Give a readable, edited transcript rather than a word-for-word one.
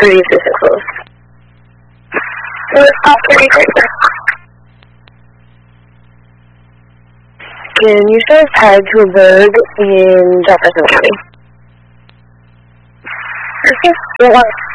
36 and close. Stop 36. Can you show us tag to a bird in Jefferson County? Okay.